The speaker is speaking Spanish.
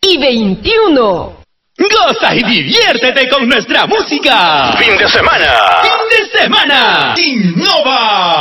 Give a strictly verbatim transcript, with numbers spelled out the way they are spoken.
y veintiuno. Goza y diviértete con nuestra música. Fin de semana. Fin de semana. Innova.